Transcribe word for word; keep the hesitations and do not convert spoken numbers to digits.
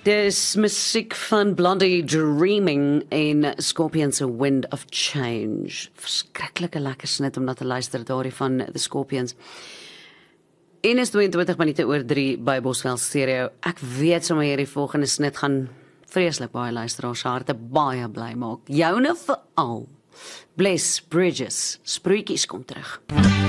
Dis musiek van Blondie Dreaming en Scorpions A Wind of Change. Verskriklike lekker snit om na te luister daarin van The Scorpions. En is tweeëntwintig minute oor drie by Boswell Stereo. Ek weet sommer hierdie volgende snit gaan vreeslik baie luisteraars harte baie bly maak. Joune veral. Bless Bridges, Spruitjies kom terug.